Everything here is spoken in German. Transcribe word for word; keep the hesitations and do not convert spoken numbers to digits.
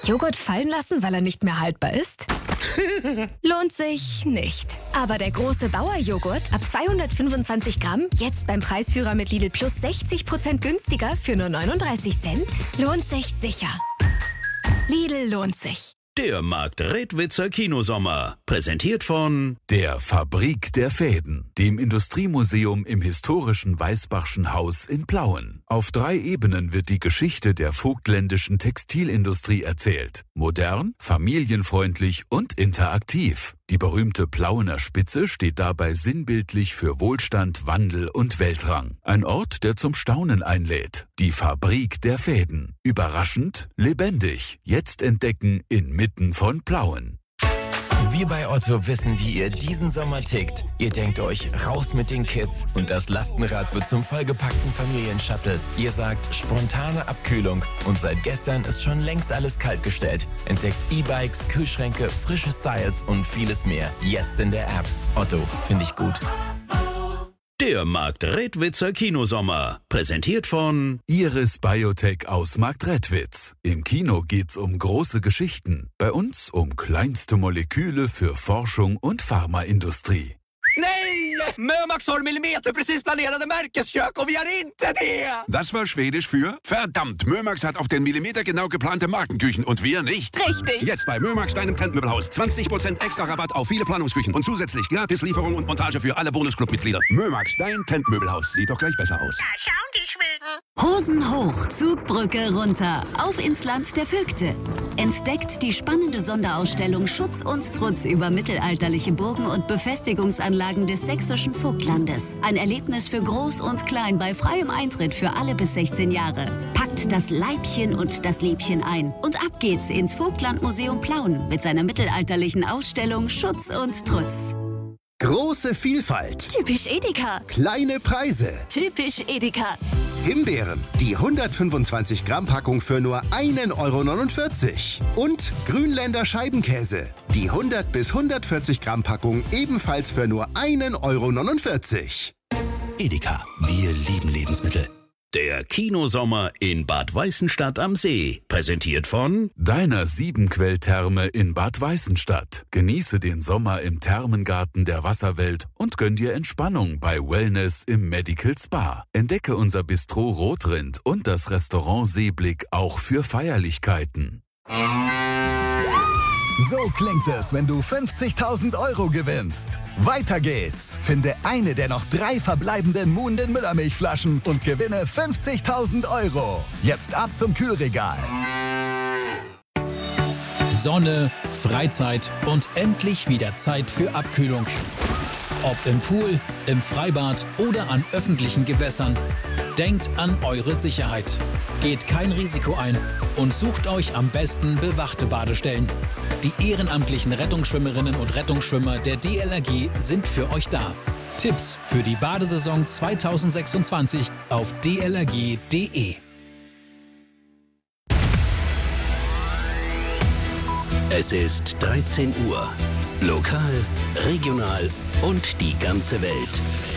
Joghurt fallen lassen, weil er nicht mehr haltbar ist? Lohnt sich nicht. Aber der große Bauer-Joghurt ab zweihundertfünfundzwanzig Gramm, jetzt beim Preisführer mit Lidl Plus sechzig Prozent günstiger für nur neununddreißig Cent, lohnt sich sicher. Lidl lohnt sich. Der Markt-Redwitzer Kinosommer, präsentiert von der Fabrik der Fäden, dem Industriemuseum im historischen Weißbachschen Haus in Plauen. Auf drei Ebenen wird die Geschichte der vogtländischen Textilindustrie erzählt. Modern, familienfreundlich und interaktiv. Die berühmte Plauener Spitze steht dabei sinnbildlich für Wohlstand, Wandel und Weltrang. Ein Ort, der zum Staunen einlädt. Die Fabrik der Fäden. Überraschend, lebendig. Jetzt entdecken inmitten von Plauen. Wir bei Otto wissen, wie ihr diesen Sommer tickt. Ihr denkt euch, raus mit den Kids und das Lastenrad wird zum vollgepackten Familienshuttle. Ihr sagt, spontane Abkühlung und seit gestern ist schon längst alles kaltgestellt. Entdeckt E-Bikes, Kühlschränke, frische Styles und vieles mehr. Jetzt in der App. Otto, finde ich gut. Der Markt-Redwitzer Kinosommer, präsentiert von Iris Biotech aus Marktredwitz. Im Kino geht's um große Geschichten. Bei uns um kleinste Moleküle für Forschung und Pharmaindustrie. Nej! Mömax har millimeter precis planerade Märkeskök och vi har inte det! Das war Schwedisch für verdammt, Mömax hat auf den Millimeter genau geplante Markenküchen und wir nicht. Richtig. Jetzt bei Mömax, deinem Trendmöbelhaus. zwanzig Prozent extra Rabatt auf viele Planungsküchen und zusätzlich Gratislieferung und Montage für alle Bonusclub-Mitglieder. Mömax, dein Trendmöbelhaus. Sieht doch gleich besser aus. Da schauen die Schweden. Hosen hoch, Zugbrücke runter. Auf ins Land der Vögte. Entdeckt die spannende Sonderausstellung Schutz und Trutz über mittelalterliche Burgen und Befestigungsanlagen des sächsischen Vogtlandes. Ein Erlebnis für Groß und Klein bei freiem Eintritt für alle bis sechzehn Jahre. Packt das Leibchen und das Liebchen ein. Und ab geht's ins Vogtlandmuseum Plauen mit seiner mittelalterlichen Ausstellung Schutz und Trutz. Große Vielfalt. Typisch Edeka. Kleine Preise. Typisch Edeka. Himbeeren, die hundertfünfundzwanzig Gramm Packung für nur ein Euro neunundvierzig. Und Grünländer Scheibenkäse, die hundert bis hundertvierzig Gramm Packung ebenfalls für nur ein Euro neunundvierzig. Edeka, wir lieben Lebensmittel. Der Kinosommer in Bad Weißenstadt am See, präsentiert von deiner Siebenquell-Therme in Bad Weißenstadt. Genieße den Sommer im Thermengarten der Wasserwelt und gönn dir Entspannung bei Wellness im Medical Spa. Entdecke unser Bistro Rotrind und das Restaurant Seeblick auch für Feierlichkeiten. So klingt es, wenn du fünfzigtausend Euro gewinnst. Weiter geht's. Finde eine der noch drei verbleibenden Muhnden Müllermilchflaschen und gewinne fünfzigtausend Euro. Jetzt ab zum Kühlregal. Sonne, Freizeit und endlich wieder Zeit für Abkühlung. Ob im Pool, im Freibad oder an öffentlichen Gewässern. Denkt an eure Sicherheit. Geht kein Risiko ein und sucht euch am besten bewachte Badestellen. Die ehrenamtlichen Rettungsschwimmerinnen und Rettungsschwimmer der D L R G sind für euch da. Tipps für die Badesaison zweitausendsechsundzwanzig auf d l r g punkt d e. Es ist dreizehn Uhr. Lokal, regional und die ganze Welt.